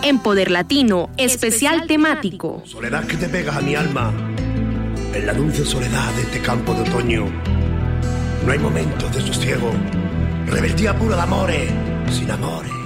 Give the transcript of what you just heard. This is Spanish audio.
en Poder Latino, especial temático. Soledad que te pegas a mi alma, en la dulce soledad de este campo de otoño. No hay momentos de sosiego, rebeldía pura de amores, sin amores.